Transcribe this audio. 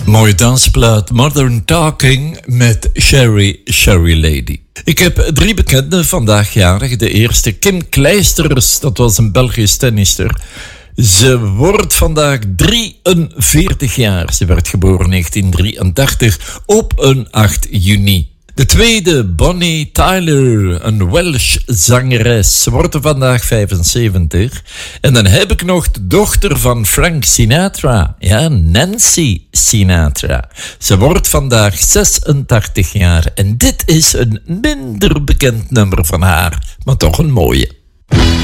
Mooie dansplaat Modern Talking met Sherry Lady. Ik heb 3 bekenden vandaag jarig. De eerste, Kim Kleisters, dat was een Belgisch tennister. Ze wordt vandaag 43 jaar. Ze werd geboren in 1983 op een 8 juni. De tweede, Bonnie Tyler, een Welsh zangeres. Ze wordt vandaag 75. En dan heb ik nog de dochter van Frank Sinatra. Ja, Nancy Sinatra. Ze wordt vandaag 86 jaar. En dit is een minder bekend nummer van haar, maar toch een mooie.